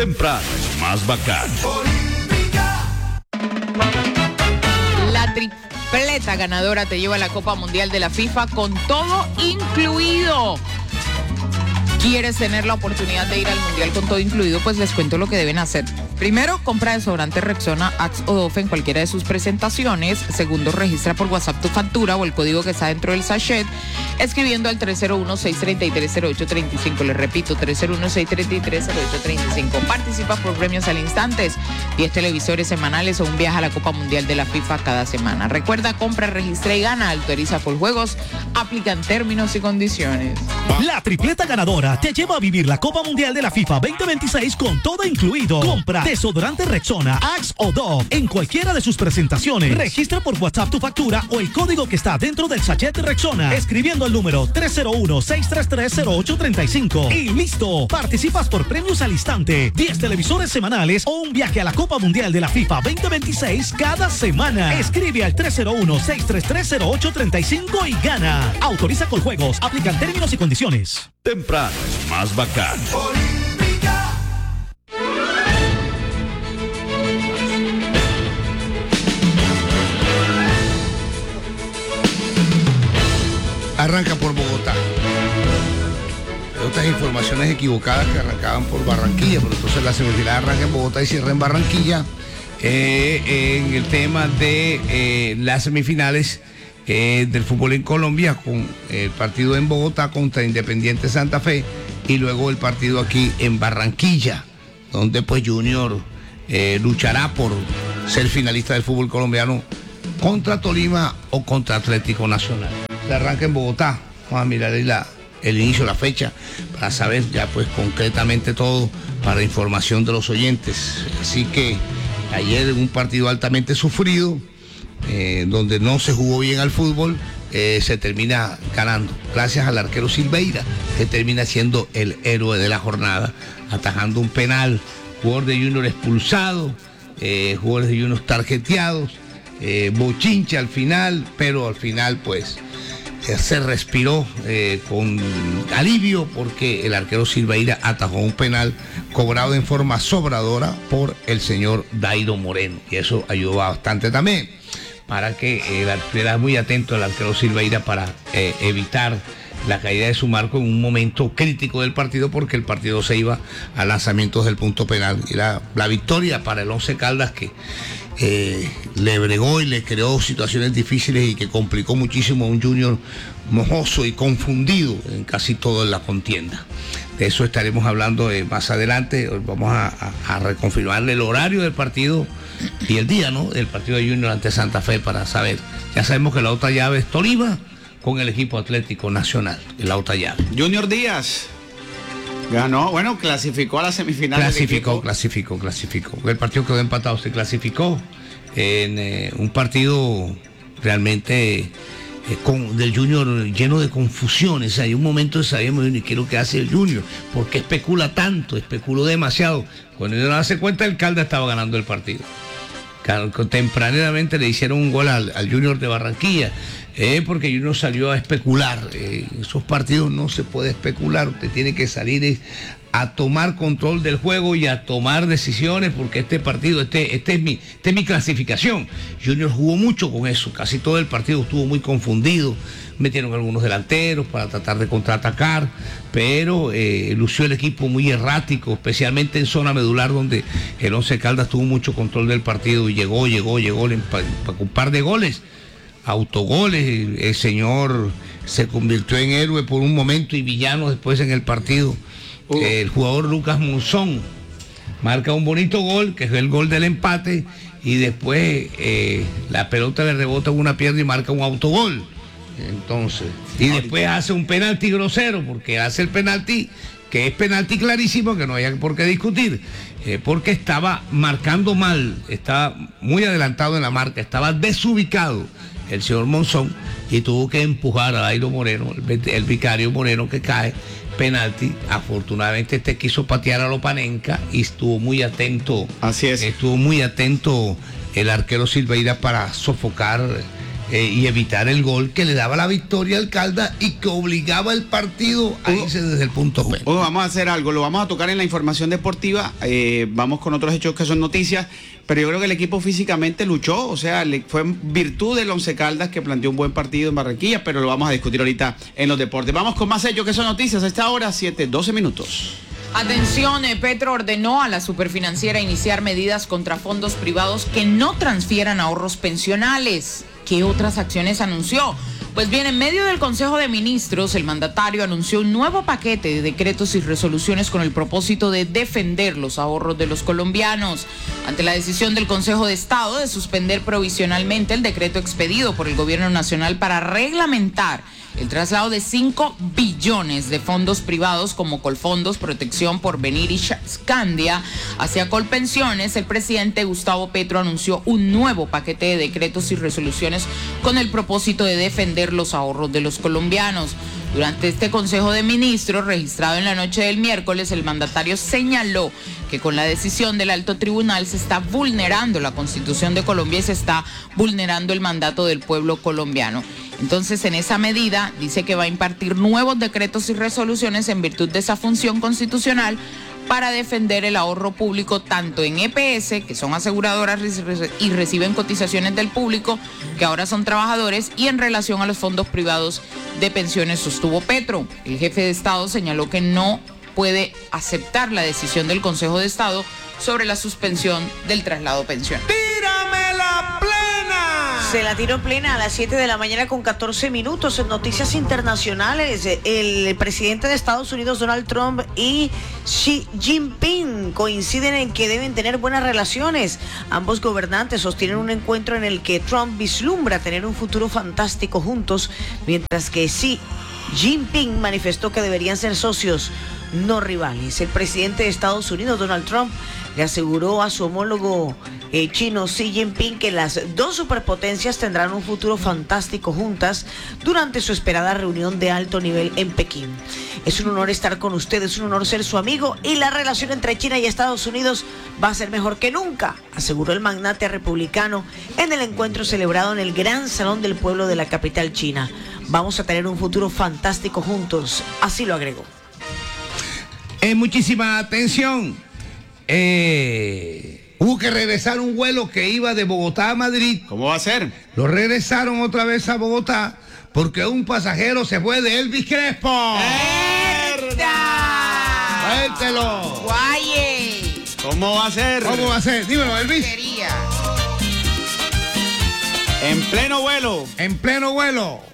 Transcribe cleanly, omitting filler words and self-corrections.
Temprano es más bacán. La tripleta ganadora te lleva a la Copa Mundial de la FIFA con todo incluido. ¿Quieres tener la oportunidad de ir al Mundial con todo incluido? Pues les cuento lo que deben hacer. Primero, compra desodorante Rexona, Axe o Dove en cualquiera de sus presentaciones. Segundo, registra por WhatsApp tu factura o el código que está dentro del sachet, escribiendo al 301-633-0835. Les repito, 301-633-0835. Participa por premios al instante, 10 televisores semanales o un viaje a la Copa Mundial de la FIFA cada semana. Recuerda, compra, registra y gana. Autoriza por juegos. Aplican términos y condiciones. La tripleta ganadora te lleva a vivir la Copa Mundial de la FIFA 2026 con todo incluido. Compra desodorante Rexona, Axe o Dove en cualquiera de sus presentaciones. Registra por WhatsApp tu factura o el código que está dentro del sachet de Rexona, escribiendo al número 301-633-0835. Y listo, participas por premios al instante, 10 televisores semanales o un viaje a la Copa Mundial de la FIFA 2026 cada semana. Escribe al 301-633-0835 y gana. Autoriza con juegos, aplican términos y condiciones. Temprano es más bacán. Arranca por Bogotá. Hay otras informaciones equivocadas que arrancaban por Barranquilla, pero entonces la semifinal arranca en Bogotá y cierra en Barranquilla. En el tema de las semifinales del fútbol en Colombia, con el partido en Bogotá contra Independiente Santa Fe y luego el partido aquí en Barranquilla, donde pues Junior luchará por ser finalista del fútbol colombiano contra Tolima o contra Atlético Nacional. Se arranca en Bogotá. Vamos a mirar ahí el inicio, la fecha, para saber ya pues concretamente todo, para información de los oyentes. Así que ayer en un partido altamente sufrido, donde no se jugó bien al fútbol, se termina ganando, gracias al arquero Silveira, que termina siendo el héroe de la jornada, atajando un penal, jugador de Junior expulsado, jugadores de Junior tarjeteados, bochinche al final, pero al final pues se respiró con alivio, porque el arquero Silveira atajó un penal cobrado en forma sobradora por el señor Dairo Moreno, y eso ayudó bastante también para que era muy atento el arquero Silveira para evitar la caída de su marco en un momento crítico del partido, porque el partido se iba a lanzamientos del punto penal. Y la victoria para el Once Caldas, que le bregó y le creó situaciones difíciles y que complicó muchísimo a un Junior mojoso y confundido en casi toda la contienda. De eso estaremos hablando más adelante. Vamos a reconfirmarle el horario del partido y el día, ¿no?, del partido de Junior ante Santa Fe, para saber. Ya sabemos que la otra llave es Tolima con el equipo Atlético Nacional, en la otra llave. Junior Díaz ganó, bueno, clasificó a la semifinal. Clasificó. El partido quedó empatado, se clasificó en un partido realmente del Junior lleno de confusiones. Hay un momento de sabíamos ni qué es lo que hace el Junior, porque especula tanto, especuló demasiado. Cuando uno hace cuenta, el Caldas estaba ganando el partido. Tempranamente le hicieron un gol al Junior de Barranquilla, porque Junior salió a especular. Esos partidos no se puede especular, usted tiene que salir a tomar control del juego y a tomar decisiones, porque este partido, este es mi clasificación. Junior jugó mucho con eso, casi todo el partido estuvo muy confundido, metieron algunos delanteros para tratar de contraatacar, pero lució el equipo muy errático, especialmente en zona medular, donde el Once Caldas tuvo mucho control del partido y llegó un par de goles, autogoles. El señor se convirtió en héroe por un momento y villano después en el partido. El jugador Lucas Monzón marca un bonito gol, que es el gol del empate, y después la pelota le rebota en una pierna y marca un autogol. Entonces, y después hace un penalti grosero, porque hace el penalti, que es penalti clarísimo, que no hay por qué discutir, porque estaba marcando mal, estaba muy adelantado en la marca, estaba desubicado el señor Monzón, y tuvo que empujar a Dairo Moreno, el vicario Moreno, que cae. Penalti. Afortunadamente quiso patear a Lopanenka y estuvo muy atento. Así es. Estuvo muy atento el arquero Silveira para sofocar y evitar el gol que le daba la victoria al Caldas y que obligaba al partido a irse desde el punto P. Vamos a hacer algo, lo vamos a tocar en la información deportiva, vamos con otros hechos que son noticias, pero yo creo que el equipo físicamente luchó, o sea, fue en virtud del Once Caldas que planteó un buen partido en Barranquilla, pero lo vamos a discutir ahorita en los deportes. Vamos con más hechos que son noticias a esta hora, 7:12 minutos. Atención, Petro ordenó a la superfinanciera iniciar medidas contra fondos privados que no transfieran ahorros pensionales. ¿Qué otras acciones anunció? Pues bien, en medio del Consejo de Ministros, el mandatario anunció un nuevo paquete de decretos y resoluciones con el propósito de defender los ahorros de los colombianos. Ante la decisión del Consejo de Estado de suspender provisionalmente el decreto expedido por el Gobierno Nacional para reglamentar el traslado de 5 billones de fondos privados como Colfondos, Protección, Porvenir y Scandia hacia Colpensiones, el presidente Gustavo Petro anunció un nuevo paquete de decretos y resoluciones con el propósito de defender los ahorros de los colombianos. Durante este Consejo de Ministros, registrado en la noche del miércoles, el mandatario señaló que con la decisión del Alto Tribunal se está vulnerando la Constitución de Colombia y se está vulnerando el mandato del pueblo colombiano. Entonces, en esa medida, dice que va a impartir nuevos decretos y resoluciones en virtud de esa función constitucional para defender el ahorro público tanto en EPS, que son aseguradoras y reciben cotizaciones del público, que ahora son trabajadores, y en relación a los fondos privados de pensiones, sostuvo Petro. El jefe de Estado señaló que no puede aceptar la decisión del Consejo de Estado sobre la suspensión del traslado pensional. ¡Tírame la plena! Se la tiró plena a las 7 de la mañana con 14 minutos. En noticias internacionales, el presidente de Estados Unidos, Donald Trump, y Xi Jinping coinciden en que deben tener buenas relaciones. Ambos gobernantes sostienen un encuentro en el que Trump vislumbra tener un futuro fantástico juntos, mientras que Xi Jinping manifestó que deberían ser socios, no rivales. El presidente de Estados Unidos, Donald Trump, le aseguró a su homólogo chino Xi Jinping que las dos superpotencias tendrán un futuro fantástico juntas durante su esperada reunión de alto nivel en Pekín. Es un honor estar con ustedes, es un honor ser su amigo, y la relación entre China y Estados Unidos va a ser mejor que nunca, aseguró el magnate republicano en el encuentro celebrado en el Gran Salón del Pueblo de la capital china. Vamos a tener un futuro fantástico juntos, así lo agregó. Muchísima atención. Hubo que regresar un vuelo que iba de Bogotá a Madrid. ¿Cómo va a ser? Lo regresaron otra vez a Bogotá porque un pasajero se fue de Elvis Crespo. ¡Suéltelo! ¡Guaye! ¿Cómo va a ser? ¿Cómo va a ser? Dímelo, Elvis. Sería. En pleno vuelo. En pleno vuelo.